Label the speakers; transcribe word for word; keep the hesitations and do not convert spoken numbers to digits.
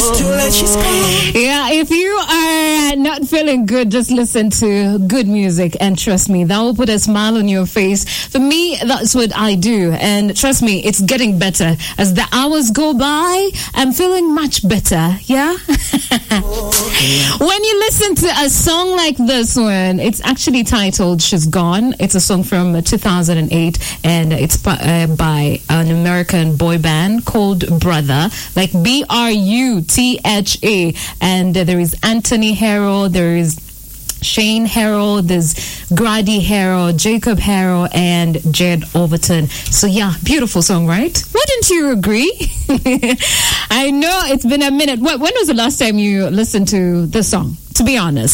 Speaker 1: It's too late, she's gone.
Speaker 2: Yeah, if you are not feeling good, just listen to good music, and trust me, that will put a smile on your face. For me, that's what I do, and trust me, it's getting better. As the hours go by, I'm feeling much better, yeah? When you listen to a song like this one, it's actually titled She's Gone. It's a song from two thousand eight, and it's by, uh, by an American boy band called Brother, like B R U T H A, and uh, there is Anthony Harrow, there is Shane Harrow, there's Grady Harrow, Jacob Harrow, and Jed Overton. So yeah, beautiful song, right? Wouldn't you agree? I know it's been a minute. When was the last time you listened to this song? To be honest.